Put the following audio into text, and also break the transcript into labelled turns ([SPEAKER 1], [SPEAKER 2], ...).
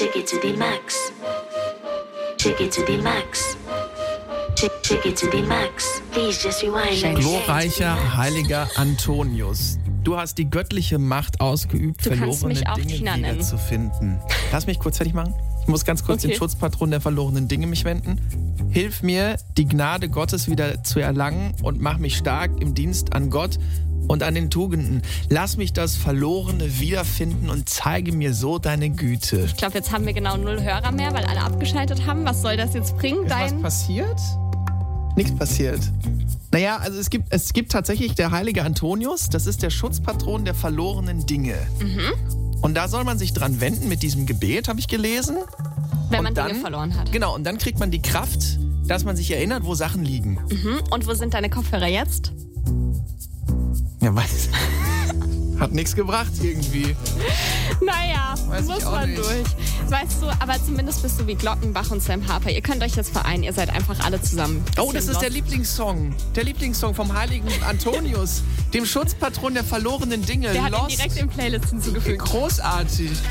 [SPEAKER 1] Shake it to the max. Shake it to the max. Shake it to the max. Please just rewind and
[SPEAKER 2] Glorreicher heiliger Antonius, du hast die göttliche Macht ausgeübt, verlorene Dinge wiederzufinden. Lass mich kurz fertig machen. Ich muss ganz kurz den Schutzpatron der verlorenen Dinge mich wenden. Hilf mir, die Gnade Gottes wieder zu erlangen und mach mich stark im Dienst an Gott und an den Tugenden. Lass mich das Verlorene wiederfinden und zeige mir so deine Güte.
[SPEAKER 3] Ich glaube, jetzt haben wir genau 0 Hörer mehr, weil alle abgeschaltet haben. Was soll das jetzt bringen?
[SPEAKER 2] Ist was passiert? Nichts passiert. Naja, also es gibt tatsächlich der heilige Antonius, das ist der Schutzpatron der verlorenen Dinge. Und da soll man sich dran wenden mit diesem Gebet, habe ich gelesen.
[SPEAKER 3] Wenn man Dinge verloren hat.
[SPEAKER 2] Genau, und dann kriegt man die Kraft, dass man sich erinnert, wo Sachen liegen.
[SPEAKER 3] Und wo sind deine Kopfhörer jetzt?
[SPEAKER 2] Ja, weiß. Hat nichts gebracht irgendwie.
[SPEAKER 3] Naja, muss man durch. Weißt du, aber zumindest bist du wie Glockenbach und Sam Harper. Ihr könnt euch jetzt vereinen, ihr seid einfach alle zusammen.
[SPEAKER 2] Oh, das ist der Lieblingssong. Der Lieblingssong vom heiligen Antonius, dem Schutzpatron der verlorenen Dinge.
[SPEAKER 3] Der hat ihn direkt in Playlist hinzugefügt.
[SPEAKER 2] Großartig.